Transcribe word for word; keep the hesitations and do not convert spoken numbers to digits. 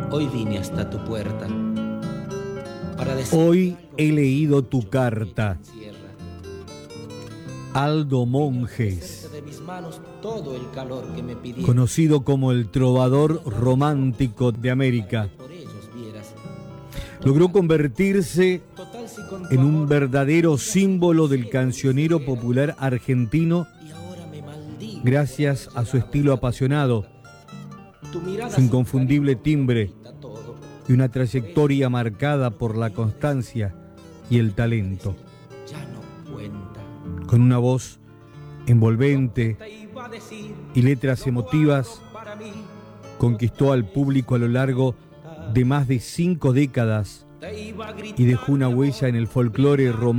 Hoy vine hasta tu puerta para decir Hoy he leído tu carta. Aldo Monjes, de mis manos todo el calor que me pidieron. conocido como el trovador romántico de América, Por ellos vieras. logró convertirse Total, si con tu en un amor verdadero símbolo del cancionero popular argentino y ahora me maldigo. gracias a su estilo apasionado, Tu mirada su inconfundible timbre todo. y una trayectoria marcada por la constancia y el talento. Ya no cuenta. Con una voz envolvente Te iba a decir y letras emotivas, para mí. conquistó al público a lo largo de más de cinco décadas Te iba a gritar y dejó una huella en el folclore romántico